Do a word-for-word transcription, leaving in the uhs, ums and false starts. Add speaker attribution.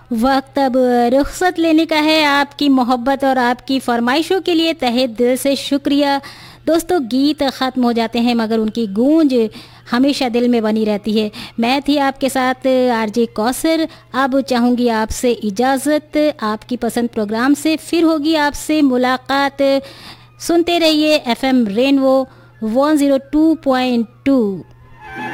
Speaker 1: वक्त अब रुखसत लेने का है। आपकी मोहब्बत और आपकी फरमाइशों के लिए तहे दिल से शुक्रिया। दोस्तों, गीत ख़त्म हो जाते हैं मगर उनकी गूंज हमेशा दिल में बनी रहती है। मैं थी आपके साथ आरजे कौसर। अब चाहूँगी आपसे इजाज़त। आपकी पसंद प्रोग्राम से फिर होगी आपसे मुलाकात। सुनते रहिए F M rainbow one zero two point two.